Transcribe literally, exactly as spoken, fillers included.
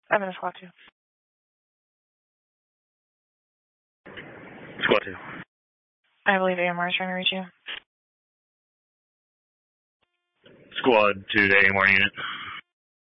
I'm in a squad two. Squad two. I believe A M R is trying to reach you. Squad two to A M R unit.